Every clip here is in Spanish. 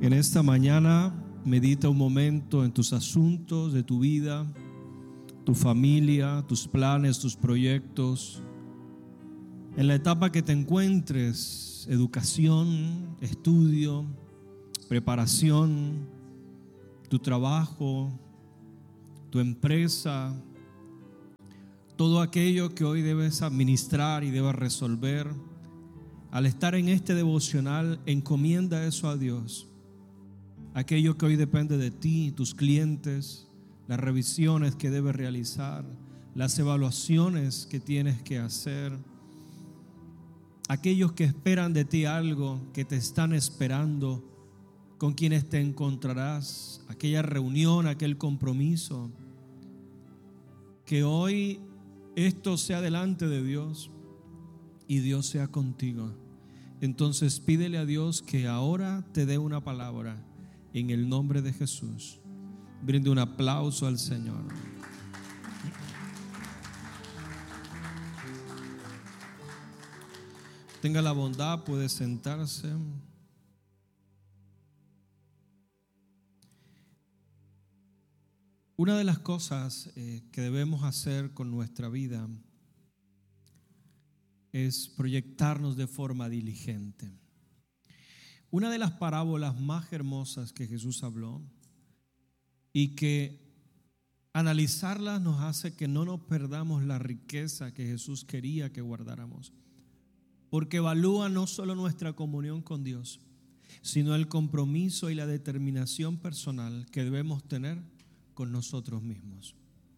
En esta mañana medita un momento en tus asuntos de tu vida, tu familia, tus planes, tus proyectos. En la etapa que te encuentres, educación, estudio, preparación, tu trabajo, tu empresa, todo aquello que hoy debes administrar y debes resolver. Al estar en este devocional, encomienda eso a Dios. Aquello que hoy depende de ti, tus clientes, las revisiones que debes realizar, las evaluaciones que tienes que hacer, aquellos que esperan de ti algo, que te están esperando, con quienes te encontrarás, aquella reunión, aquel compromiso. Que hoy esto sea delante de Dios y Dios sea contigo. Entonces pídele a Dios que ahora te dé una palabra en el nombre de Jesús. Brinde un aplauso al Señor. Tenga la bondad, puede sentarse. Una de las cosas que debemos hacer con nuestra vida es proyectarnos de forma diligente. Una de las parábolas más hermosas que Jesús habló y que analizarlas nos hace que no nos perdamos la riqueza que Jesús quería que guardáramos, porque evalúa no solo nuestra comunión con Dios, sino el compromiso y la determinación personal que debemos tener con nosotros mismos.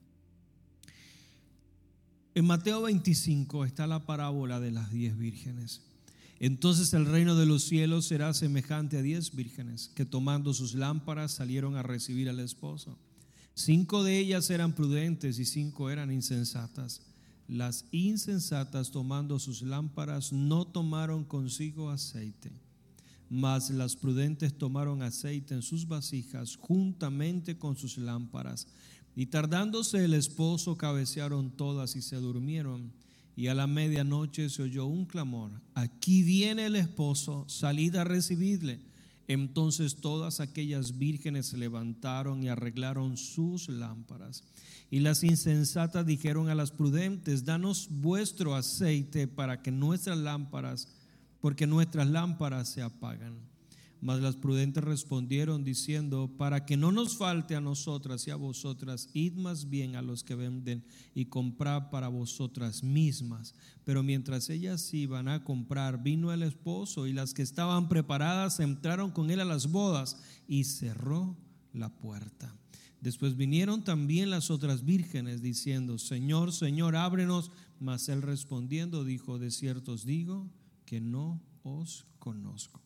En Mateo 25 está la parábola de las 10 vírgenes. Entonces el reino de los cielos será semejante a 10 vírgenes que tomando sus lámparas salieron a recibir al esposo. 5 de ellas eran prudentes y 5 eran insensatas. Las insensatas, tomando sus lámparas, no tomaron consigo aceite, mas las prudentes tomaron aceite en sus vasijas juntamente con sus lámparas. Y tardándose el esposo, cabecearon todas y se durmieron. Y a la medianoche se oyó un clamor: aquí viene el esposo, salid a recibirle. Entonces todas aquellas vírgenes se levantaron y arreglaron sus lámparas. Y las insensatas dijeron a las prudentes: danos vuestro aceite para que nuestras lámparas se apagan. Mas las prudentes respondieron diciendo: para que no nos falte a nosotras y a vosotras, id más bien a los que venden y comprad para vosotras mismas. Pero mientras ellas iban a comprar, vino el esposo, y las que estaban preparadas entraron con él a las bodas, y cerró la puerta. Después vinieron también las otras vírgenes diciendo: Señor, Señor, ábrenos. Mas él respondiendo dijo: de cierto os digo que no os conozco.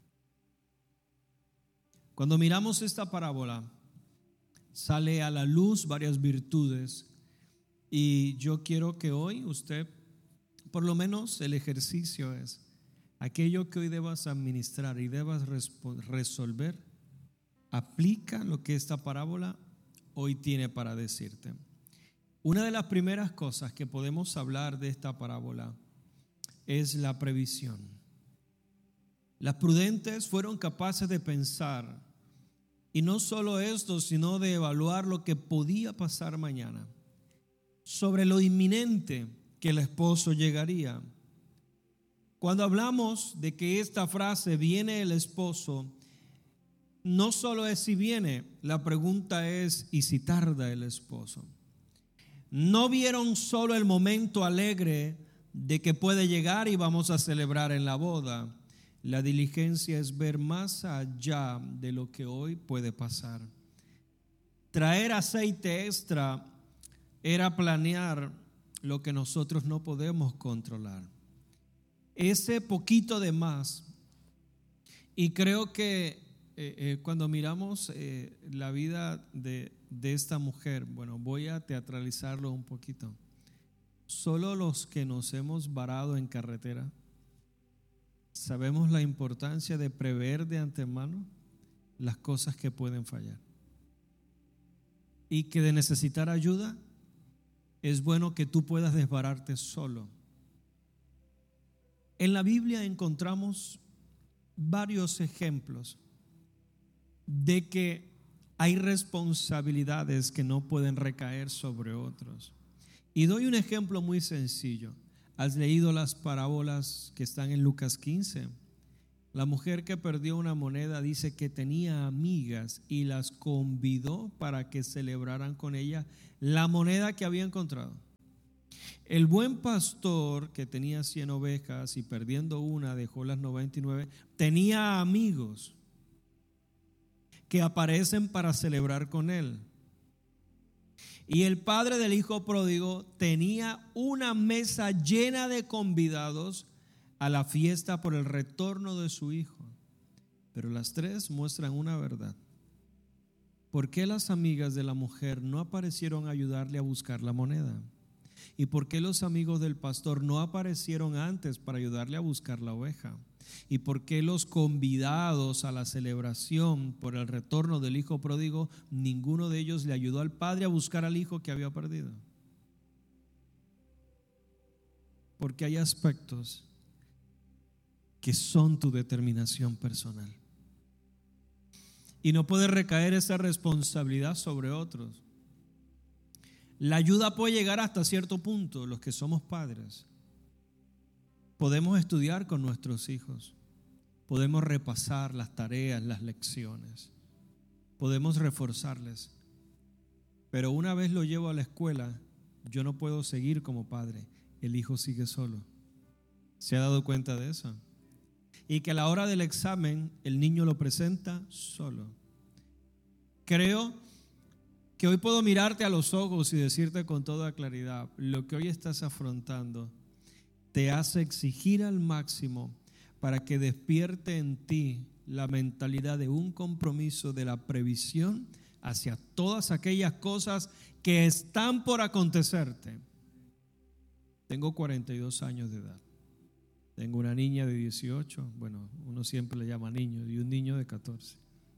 Cuando miramos esta parábola, sale a la luz varias virtudes, y yo quiero que hoy usted, por lo menos el ejercicio es aquello que hoy debas administrar y debas resolver, aplica lo que esta parábola hoy tiene para decirte. Una de las primeras cosas que podemos hablar de esta parábola es la previsión. Las prudentes fueron capaces de pensar, y no solo esto, sino de evaluar lo que podía pasar mañana, sobre lo inminente que el esposo llegaría. Cuando hablamos de que esta frase, viene el esposo, no solo es si viene, la pregunta es: ¿y si tarda el esposo? No vieron solo el momento alegre de que puede llegar y vamos a celebrar en la boda. La diligencia es ver más allá de lo que hoy puede pasar. Traer aceite extra era planear lo que nosotros no podemos controlar. Ese poquito de más. Y creo que cuando miramos la vida de esta mujer, bueno, voy a teatralizarlo un poquito. Solo los que nos hemos varado en carretera sabemos la importancia de prever de antemano las cosas que pueden fallar, y que de necesitar ayuda es bueno que tú puedas desbararte solo. En la Biblia encontramos varios ejemplos de que hay responsabilidades que no pueden recaer sobre otros. Y doy un ejemplo muy sencillo. ¿Has leído las parábolas que están en Lucas 15? La mujer que perdió una moneda dice que tenía amigas y las convidó para que celebraran con ella la moneda que había encontrado. El buen pastor, que tenía 100 ovejas y perdiendo una dejó las 99, tenía amigos que aparecen para celebrar con él. Y el padre del hijo pródigo tenía una mesa llena de convidados a la fiesta por el retorno de su hijo. Pero las tres muestran una verdad. ¿Por qué las amigas de la mujer no aparecieron a ayudarle a buscar la moneda? ¿Y por qué los amigos del pastor no aparecieron antes para ayudarle a buscar la oveja? ¿Y por qué los convidados a la celebración por el retorno del hijo pródigo, ninguno de ellos le ayudó al padre a buscar al hijo que había perdido? Porque hay aspectos que son tu determinación personal y no puede recaer esa responsabilidad sobre otros. La ayuda puede llegar hasta cierto punto. Los que somos padres podemos estudiar con nuestros hijos, podemos repasar las tareas, las lecciones, podemos reforzarles, pero una vez lo llevo a la escuela, yo no puedo seguir como padre, el hijo sigue solo. ¿Se ha dado cuenta de eso? Y que a la hora del examen el niño lo presenta solo. Creo que hoy puedo mirarte a los ojos y decirte con toda claridad: lo que hoy estás afrontando te hace exigir al máximo para que despierte en ti la mentalidad de un compromiso de la previsión hacia todas aquellas cosas que están por acontecerte. Tengo 42 años de edad. Tengo una niña de 18, bueno, uno siempre le llama niño, y un niño de 14.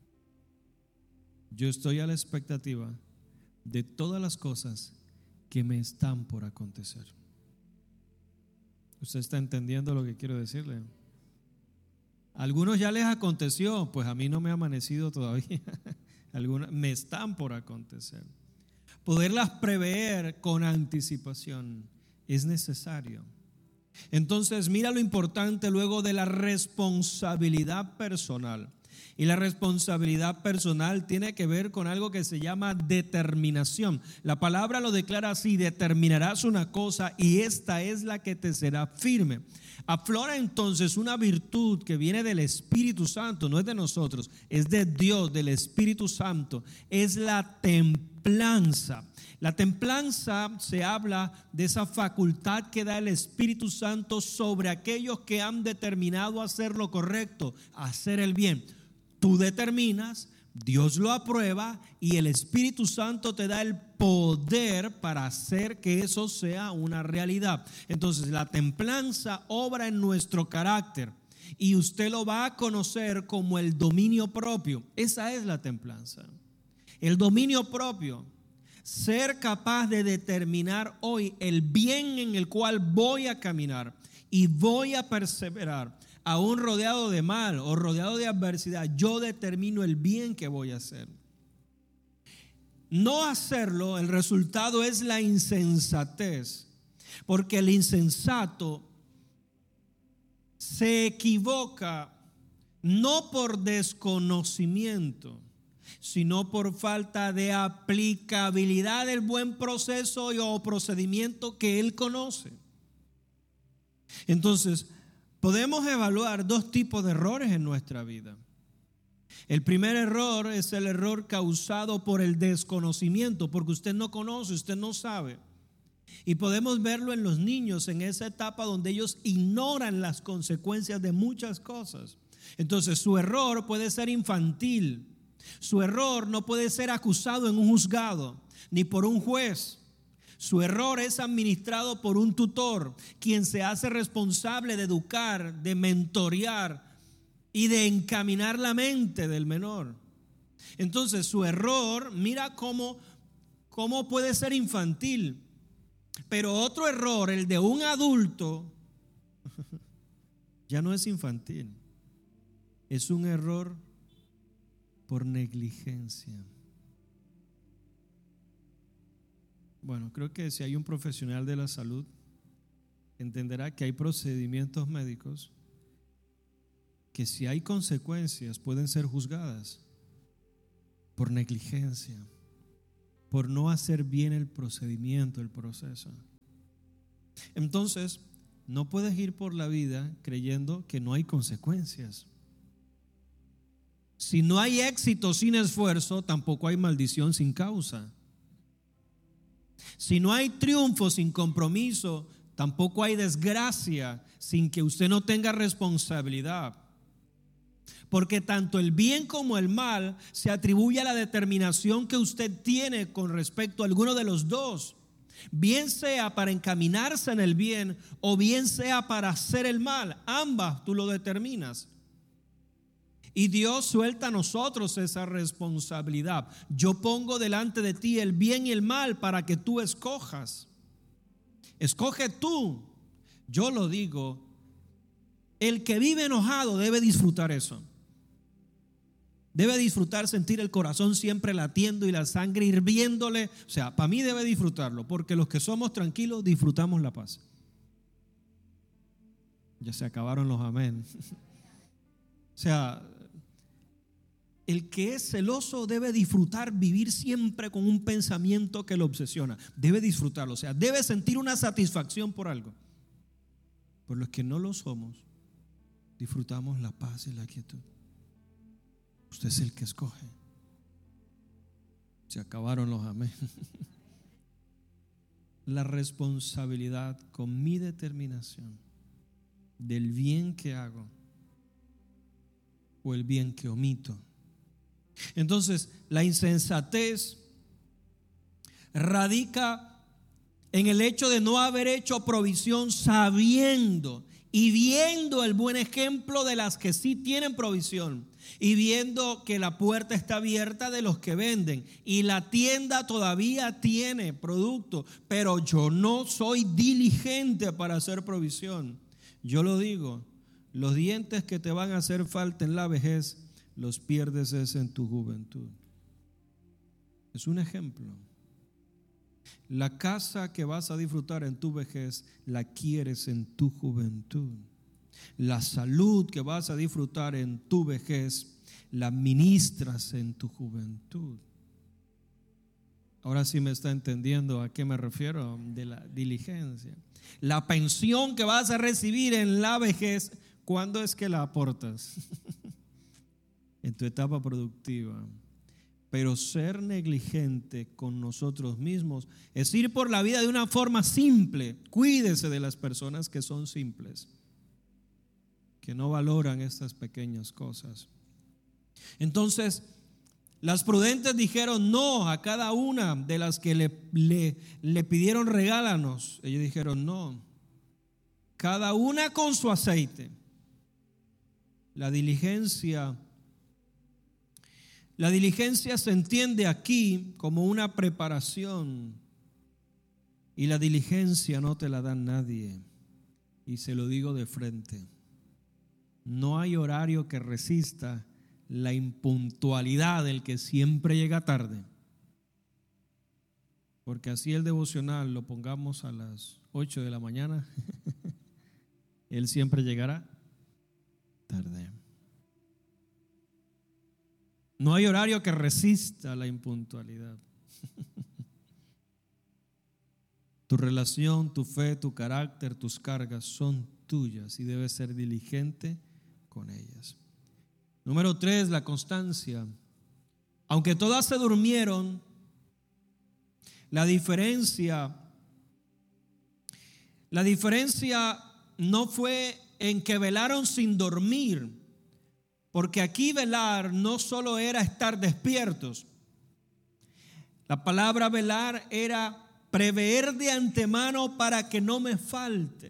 Yo estoy a la expectativa de todas las cosas que me están por acontecer. ¿Usted está entendiendo lo que quiero decirle? A algunos ya les aconteció, pues a mí no me ha amanecido todavía. Algunas me están por acontecer. Poderlas prever con anticipación es necesario. Entonces, mira lo importante luego de la responsabilidad personal. Y la responsabilidad personal tiene que ver con algo que se llama determinación. La palabra lo declara así: determinarás una cosa y esta es la que te será firme. Aflora entonces una virtud que viene del Espíritu Santo, no es de nosotros, es de Dios, del Espíritu Santo. Es la templanza. La templanza se habla de esa facultad que da el Espíritu Santo sobre aquellos que han determinado hacer lo correcto, hacer el bien. Tú determinas, Dios lo aprueba y el Espíritu Santo te da el poder para hacer que eso sea una realidad. Entonces, la templanza obra en nuestro carácter y usted lo va a conocer como el dominio propio. Esa es la templanza. El dominio propio. Ser capaz de determinar hoy el bien en el cual voy a caminar y voy a perseverar, aún rodeado de mal o rodeado de adversidad. Yo determino el bien que voy a hacer. No hacerlo, el resultado es la insensatez, porque el insensato se equivoca no por desconocimiento, sino por falta de aplicabilidad del buen proceso o procedimiento que él conoce. Entonces, podemos evaluar dos tipos de errores en nuestra vida. El primer error es el error causado por el desconocimiento, porque usted no conoce, usted no sabe. Y podemos verlo en los niños, en esa etapa donde ellos ignoran las consecuencias de muchas cosas. Entonces, su error puede ser infantil. Su error no puede ser acusado en un juzgado, ni por un juez. Su error es administrado por un tutor, quien se hace responsable de educar, de mentorear y de encaminar la mente del menor. Entonces, su error, mira cómo puede ser infantil. Pero otro error, el de un adulto, ya no es infantil. Es un error por negligencia. Bueno, creo que si hay un profesional de la salud, entenderá que hay procedimientos médicos que si hay consecuencias pueden ser juzgadas por negligencia, por no hacer bien el procedimiento, el proceso. Entonces, no puedes ir por la vida creyendo que no hay consecuencias. Si no hay éxito sin esfuerzo, tampoco hay maldición sin causa. Si no hay triunfo sin compromiso, tampoco hay desgracia sin que usted no tenga responsabilidad. Porque tanto el bien como el mal se atribuye a la determinación que usted tiene con respecto a alguno de los dos. Bien sea para encaminarse en el bien o bien sea para hacer el mal. Ambas tú lo determinas. Y Dios suelta a nosotros esa responsabilidad. Yo pongo delante de ti el bien y el mal para que tú escojas. Escoge tú. Yo lo digo, el que vive enojado debe disfrutar eso. Debe disfrutar sentir el corazón siempre latiendo y la sangre hirviéndole. O sea, para mí debe disfrutarlo, porque los que somos tranquilos disfrutamos la paz. Ya se acabaron los amén. O sea, el que es celoso debe disfrutar vivir siempre con un pensamiento que lo obsesiona. Debe disfrutarlo, o sea, debe sentir una satisfacción por algo. Por los que no lo somos, disfrutamos la paz y la quietud. Usted es el que escoge. Se acabaron los amén. La responsabilidad con mi determinación del bien que hago o el bien que omito. Entonces, la insensatez radica en el hecho de no haber hecho provisión sabiendo y viendo el buen ejemplo de las que sí tienen provisión y viendo que la puerta está abierta de los que venden y la tienda todavía tiene producto, pero yo no soy diligente para hacer provisión. Yo lo digo, los dientes que te van a hacer falta en la vejez los pierdes es en tu juventud. Es un ejemplo. La casa que vas a disfrutar en tu vejez la quieres en tu juventud. La salud que vas a disfrutar en tu vejez la ministras en tu juventud. Ahora sí me está entendiendo a qué me refiero de la diligencia. La pensión que vas a recibir en la vejez, ¿cuándo es que la aportas? En tu etapa productiva. Pero ser negligente con nosotros mismos es ir por la vida de una forma simple. Cuídese de las personas que son simples, que no valoran estas pequeñas cosas. Entonces, las prudentes dijeron no a cada una de las que le pidieron regálanos. Ellos dijeron no, cada una con su aceite. La diligencia se entiende aquí como una preparación, y la diligencia no te la da nadie, y se lo digo de frente. No hay horario que resista la impuntualidad del que siempre llega tarde, porque así el devocional lo pongamos a las 8 de la mañana, él siempre llegará tarde. No hay horario que resista la impuntualidad. Tu relación, tu fe, tu carácter, tus cargas son tuyas y debes ser diligente con ellas. Número 3, la constancia. Aunque todas se durmieron, la diferencia no fue en que velaron sin dormir. Porque aquí velar no solo era estar despiertos. La palabra velar era prever de antemano para que no me falte.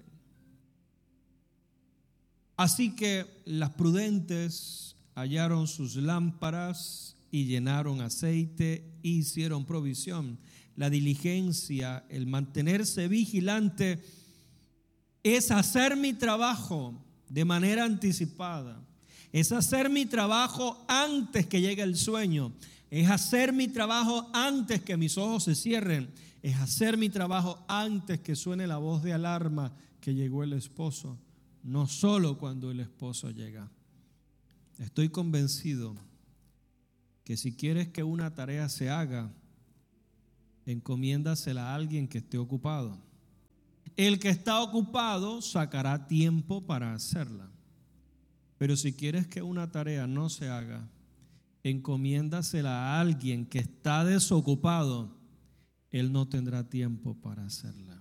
Así que las prudentes hallaron sus lámparas y llenaron aceite e hicieron provisión. La diligencia, el mantenerse vigilante, es hacer mi trabajo de manera anticipada. Es hacer mi trabajo antes que llegue el sueño. Es hacer mi trabajo antes que mis ojos se cierren. Es hacer mi trabajo antes que suene la voz de alarma que llegó el esposo. No solo cuando el esposo llega. Estoy convencido que si quieres que una tarea se haga, encomiéndasela a alguien que esté ocupado. El que está ocupado sacará tiempo para hacerla. Pero si quieres que una tarea no se haga, encomiéndasela a alguien que está desocupado. Él no tendrá tiempo para hacerla.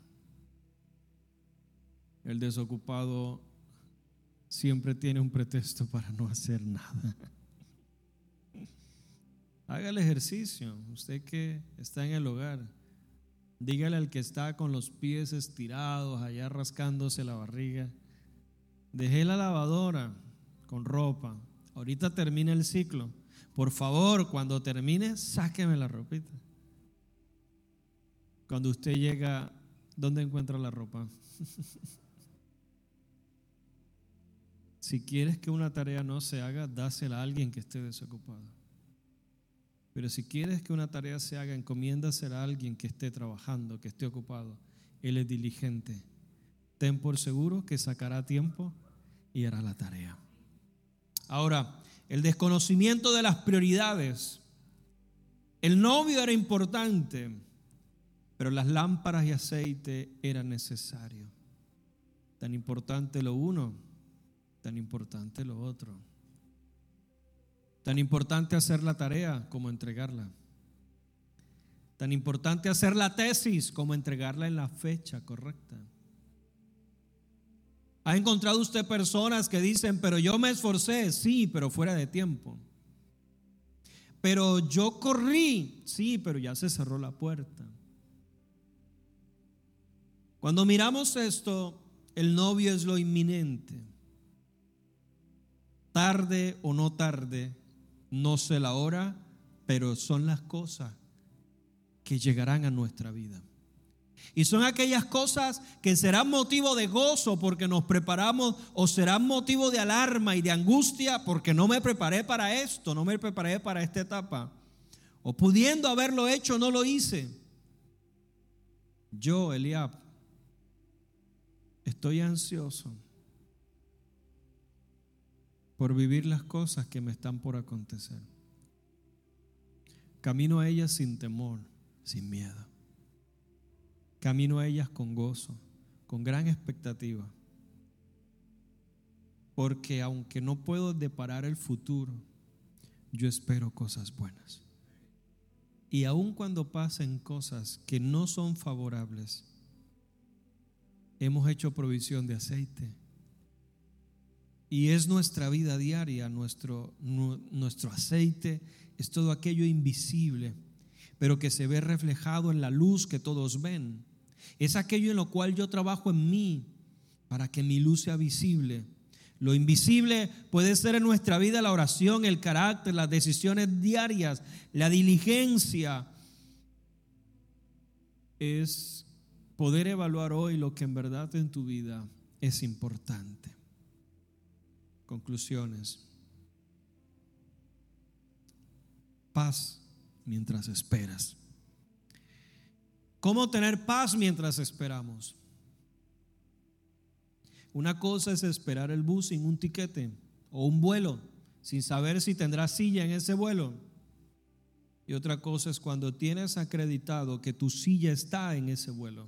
El desocupado siempre tiene un pretexto para no hacer nada. Haga el ejercicio, usted que está en el hogar. Dígale al que está con los pies estirados, allá rascándose la barriga: dejé la lavadora con ropa, ahorita termina el ciclo. Por favor, cuando termine, sáqueme la ropita. Cuando usted llega, ¿dónde encuentra la ropa? Si quieres que una tarea no se haga, dásela a alguien que esté desocupado. Pero si quieres que una tarea se haga, encomiéndasela a alguien que esté trabajando, que esté ocupado. Él es diligente. Ten por seguro que sacará tiempo y hará la tarea. Ahora, el desconocimiento de las prioridades. El novio era importante, pero las lámparas y aceite eran necesarios. Tan importante lo uno, tan importante lo otro. Tan importante hacer la tarea como entregarla. Tan importante hacer la tesis como entregarla en la fecha correcta. ¿Ha encontrado usted personas que dicen, pero yo me esforcé? Sí, pero fuera de tiempo. Pero yo corrí. Sí, pero ya se cerró la puerta. Cuando miramos esto, el novio es lo inminente. Tarde o no tarde, no sé la hora, pero son las cosas que llegarán a nuestra vida. Y son aquellas cosas que serán motivo de gozo porque nos preparamos, o serán motivo de alarma y de angustia porque no me preparé para esto, no me preparé para esta etapa. O pudiendo haberlo hecho, no lo hice. Yo, Eliab, estoy ansioso por vivir las cosas que me están por acontecer. Camino a ellas sin temor, sin miedo. Camino a ellas con gozo, con gran expectativa. Porque aunque no puedo deparar el futuro, yo espero cosas buenas. Y aun cuando pasen cosas que no son favorables, hemos hecho provisión de aceite. Y es nuestra vida diaria, nuestro aceite es todo aquello invisible, pero que se ve reflejado en la luz que todos ven. Es aquello en lo cual yo trabajo en mí para que mi luz sea visible. Lo invisible puede ser en nuestra vida la oración, el carácter, las decisiones diarias, la diligencia. Es poder evaluar hoy lo que en verdad en tu vida es importante. Conclusiones. Paz mientras esperas. ¿Cómo tener paz mientras esperamos? Una cosa es esperar el bus sin un tiquete o un vuelo, sin saber si tendrás silla en ese vuelo. Y otra cosa es cuando tienes acreditado que tu silla está en ese vuelo.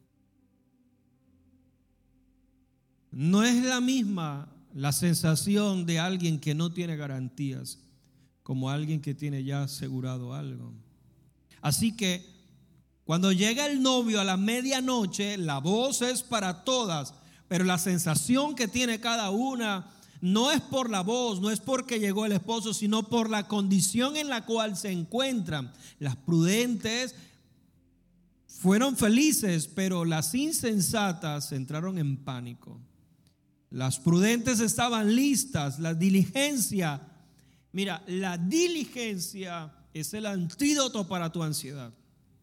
No es la misma la sensación de alguien que no tiene garantías como alguien que tiene ya asegurado algo. Así que cuando llega el novio a la medianoche, la voz es para todas, pero la sensación que tiene cada una no es por la voz, no es porque llegó el esposo, sino por la condición en la cual se encuentran. Las prudentes fueron felices, pero las insensatas entraron en pánico. Las prudentes estaban listas, la diligencia. Mira, la diligencia es el antídoto para tu ansiedad.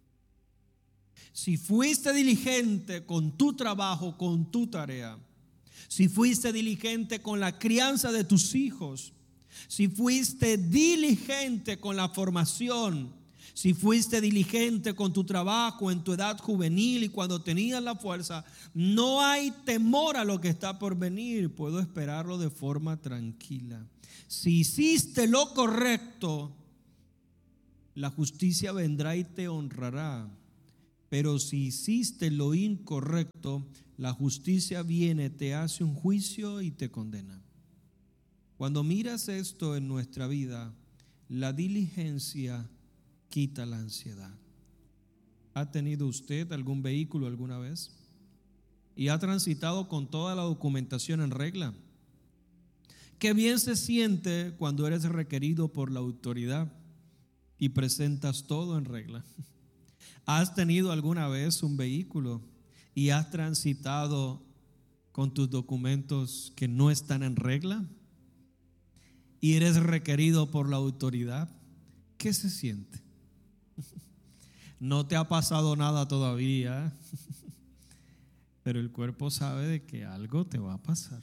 Si fuiste diligente con tu trabajo, con tu tarea, si fuiste diligente con la crianza de tus hijos, si fuiste diligente con la formación, si fuiste diligente con tu trabajo en tu edad juvenil y cuando tenías la fuerza, no hay temor a lo que está por venir, puedo esperarlo de forma tranquila. Si hiciste lo correcto, la justicia vendrá y te honrará. Pero si hiciste lo incorrecto, la justicia viene, te hace un juicio y te condena. Cuando miras esto en nuestra vida, la diligencia quita la ansiedad. ¿Ha tenido usted algún vehículo alguna vez? ¿Y ha transitado con toda la documentación en regla? Qué bien se siente cuando eres requerido por la autoridad y presentas todo en regla. ¿Has tenido alguna vez un vehículo y has transitado con tus documentos que no están en regla y eres requerido por la autoridad? ¿Qué se siente? No te ha pasado nada todavía, pero el cuerpo sabe de que algo te va a pasar.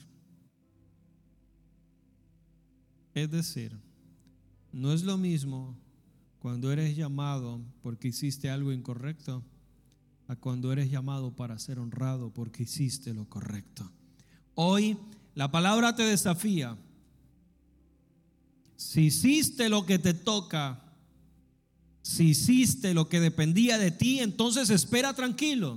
Es decir, no es lo mismo cuando eres llamado porque hiciste algo incorrecto a cuando eres llamado para ser honrado porque hiciste lo correcto. Hoy la palabra te desafía. Si hiciste lo que te toca, si hiciste lo que dependía de ti, entonces espera tranquilo.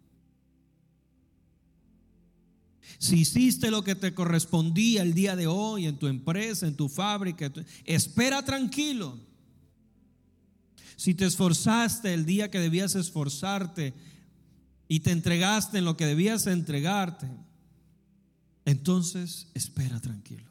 Si hiciste lo que te correspondía el día de hoy en tu empresa, en tu fábrica, espera tranquilo. Si te esforzaste el día que debías esforzarte y te entregaste en lo que debías entregarte, entonces espera tranquilo.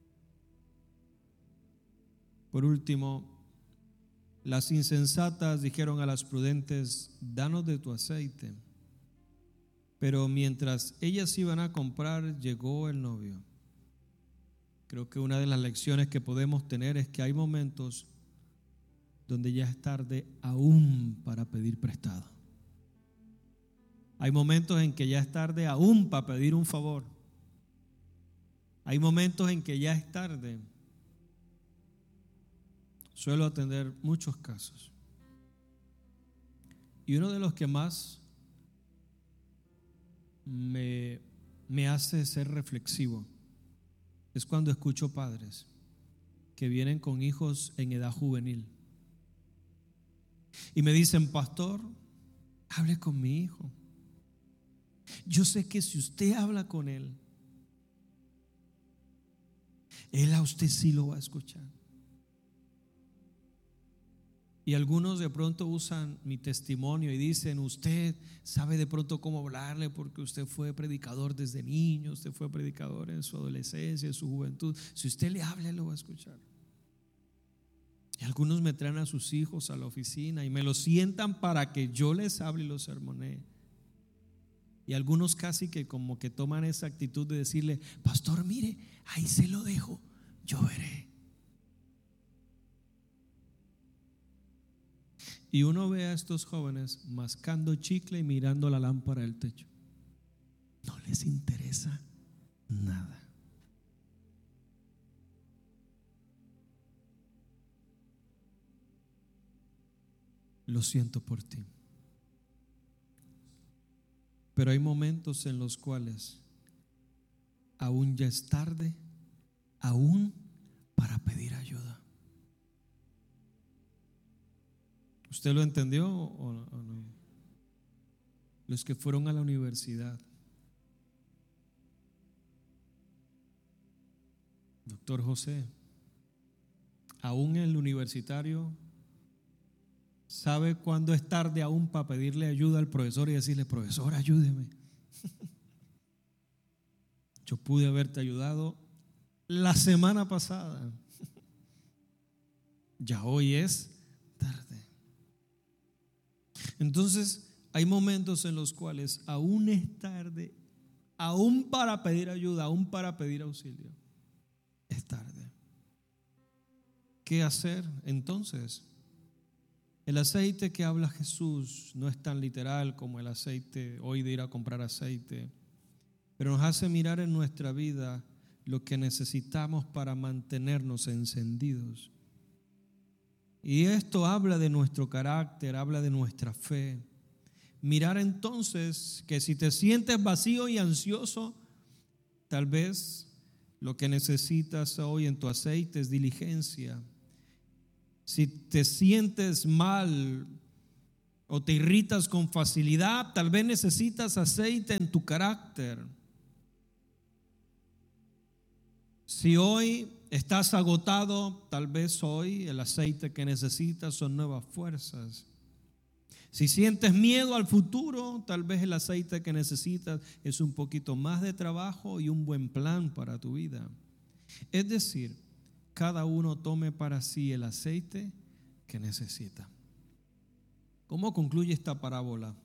Por último, las insensatas dijeron a las prudentes: danos de tu aceite. Pero mientras ellas iban a comprar, llegó el novio. Creo que una de las lecciones que podemos tener es que hay momentos donde ya es tarde aún para pedir prestado. Hay momentos en que ya es tarde aún para pedir un favor. Hay momentos en que ya es tarde. Suelo atender muchos casos. Y uno de los que más me hace ser reflexivo es cuando escucho padres que vienen con hijos en edad juvenil y me dicen: pastor, hable con mi hijo. Yo sé que si usted habla con él a usted sí lo va a escuchar. Y algunos de pronto usan mi testimonio y dicen: usted sabe de pronto cómo hablarle porque usted fue predicador desde niño, usted fue predicador en su adolescencia, en su juventud. Si usted le habla, él lo va a escuchar. Y algunos me traen a sus hijos a la oficina y me los sientan para que yo les hable y los sermonee. Y algunos casi que como que toman esa actitud de decirle: pastor, mire, ahí se lo dejo, yo veré. Y uno ve a estos jóvenes mascando chicle y mirando la lámpara del techo. No les interesa nada. Lo siento por ti. Pero hay momentos en los cuales aún ya es tarde, aún para pedir ayuda. ¿Usted lo entendió o no? Los que fueron a la universidad, doctor José, aún el universitario sabe cuándo es tarde aún para pedirle ayuda al profesor y decirle: profesor, ayúdeme. Yo pude haberte ayudado la semana pasada. Ya hoy es tarde. Entonces hay momentos en los cuales aún es tarde, aún para pedir ayuda, aún para pedir auxilio. Es tarde. ¿Qué hacer entonces? El aceite que habla Jesús no es tan literal como el aceite hoy de ir a comprar aceite, pero nos hace mirar en nuestra vida lo que necesitamos para mantenernos encendidos. Y esto habla de nuestro carácter, habla de nuestra fe. Mirar entonces que si te sientes vacío y ansioso, tal vez lo que necesitas hoy en tu aceite es diligencia. Si te sientes mal o te irritas con facilidad, tal vez necesitas aceite en tu carácter. Si hoy estás agotado, tal vez hoy el aceite que necesitas son nuevas fuerzas. Si sientes miedo al futuro, tal vez el aceite que necesitas es un poquito más de trabajo y un buen plan para tu vida. Es decir, cada uno tome para sí el aceite que necesita. ¿Cómo concluye esta parábola?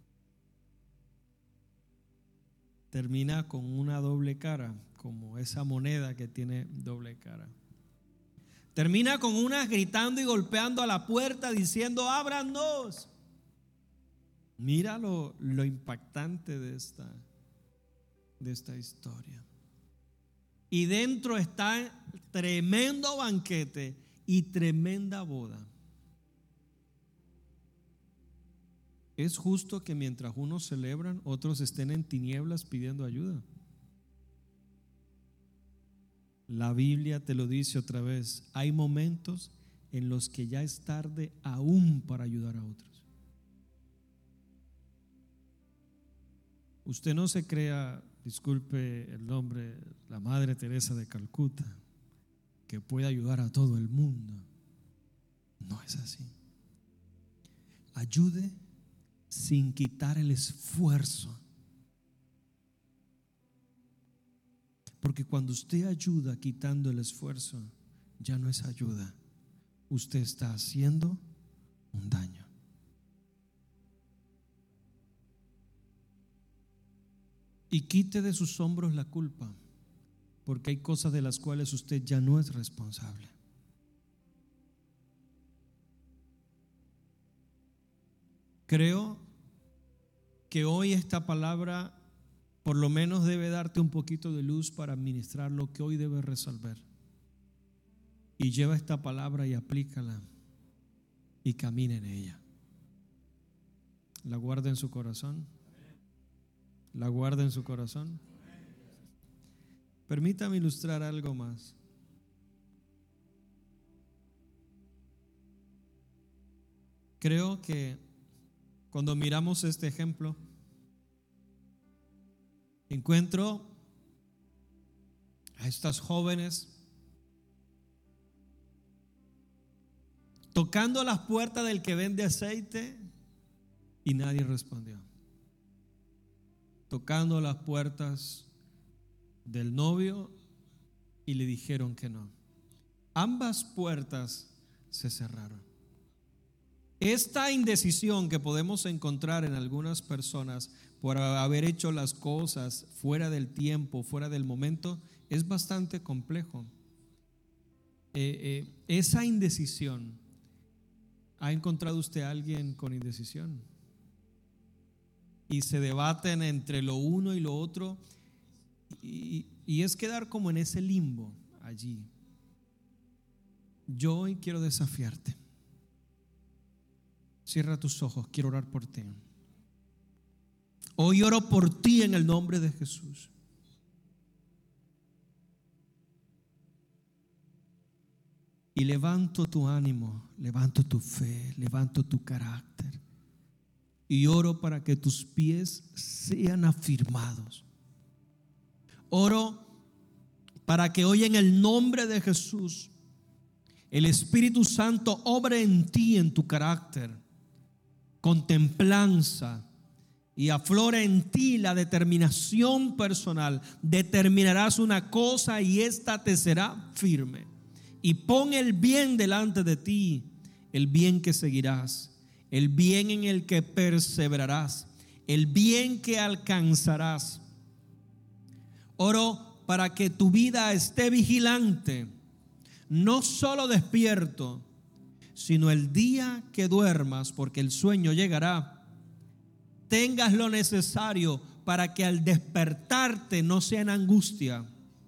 Termina con una doble cara, como esa moneda que tiene doble cara. Termina con unas gritando y golpeando a la puerta diciendo: ábranos. Mira lo impactante de esta historia. Y dentro está tremendo banquete y tremenda boda. ¿Es justo que mientras unos celebran, otros estén en tinieblas pidiendo ayuda? La Biblia te lo dice otra vez: hay momentos en los que ya es tarde aún para ayudar a otros. Usted no se crea, disculpe el nombre, la Madre Teresa de Calcuta, que puede ayudar a todo el mundo. No es así. Ayude sin quitar el esfuerzo. Porque cuando usted ayuda quitando el esfuerzo, ya no es ayuda. Usted está haciendo un daño. Y quite de sus hombros la culpa, porque hay cosas de las cuales usted ya no es responsable. Creo que hoy esta palabra por lo menos debe darte un poquito de luz para administrar lo que hoy debes resolver. Y lleva esta palabra y aplícala y camina en ella. La guarda en su corazón. La guarda en su corazón. Permítame ilustrar algo más. Creo que cuando miramos este ejemplo, encuentro a estas jóvenes tocando las puertas del que vende aceite y nadie respondió. Tocando las puertas del novio y le dijeron que no. Ambas puertas se cerraron. Esta indecisión que podemos encontrar en algunas personas por haber hecho las cosas fuera del tiempo, fuera del momento, es bastante complejo. Esa indecisión, ¿ha encontrado usted a alguien con indecisión? Y se debaten entre lo uno y lo otro, y es quedar como en ese limbo allí. Yo hoy quiero desafiarte. Cierra tus ojos, quiero orar por ti. Hoy oro por ti en el nombre de Jesús. Y levanto tu ánimo, levanto tu fe, levanto tu carácter. Y oro para que tus pies sean afirmados. Oro para que hoy en el nombre de Jesús el Espíritu Santo obre en ti, en tu carácter, con templanza, y aflore en ti la determinación personal. Determinarás una cosa y esta te será firme. Y pon el bien delante de ti, el bien que seguirás, el bien en el que perseverarás, el bien que alcanzarás. Oro para que tu vida esté vigilante, no solo despierto, sino el día que duermas, porque el sueño llegará, tengas lo necesario para que al despertarte no sea en angustia,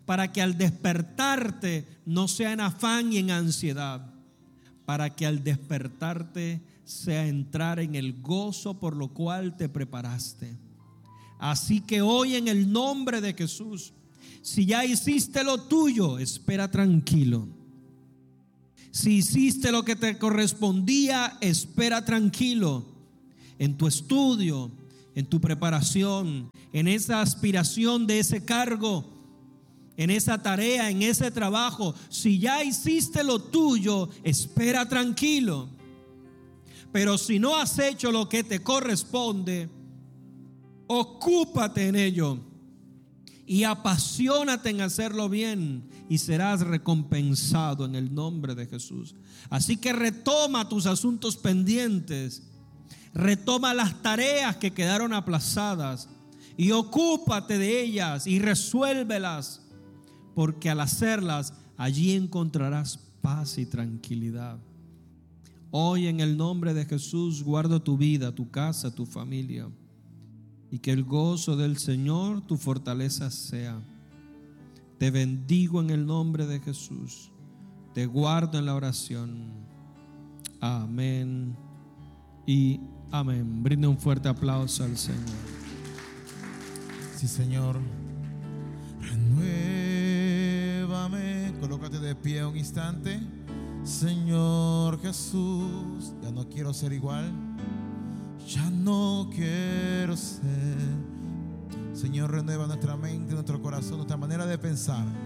para que al despertarte no sea en afán y en ansiedad, para que al despertarte sea entrar en el gozo por lo cual te preparaste. Así que hoy, en el nombre de Jesús, si ya hiciste lo tuyo, espera tranquilo. Si hiciste lo que te correspondía, espera tranquilo en tu estudio, en tu preparación, en esa aspiración de ese cargo, en esa tarea, en ese trabajo. Si ya hiciste lo tuyo, espera tranquilo. Pero si no has hecho lo que te corresponde, ocúpate en ello y apasionate en hacerlo bien, y serás recompensado en el nombre de Jesús. Así que retoma tus asuntos pendientes, retoma las tareas que quedaron aplazadas y ocúpate de ellas y resuélvelas, porque al hacerlas allí encontrarás paz y tranquilidad. Hoy, en el nombre de Jesús, guardo tu vida, tu casa, tu familia, y que el gozo del Señor tu fortaleza sea. Te bendigo en el nombre de Jesús. Te guardo en la oración. Amén y amén. Brinde un fuerte aplauso al Señor. Sí, Señor. Renuévame. Colócate de pie un instante. Señor Jesús, ya no quiero ser igual. Ya no quiero ser. Señor, renueva nuestra mente, nuestro corazón, nuestra manera de pensar.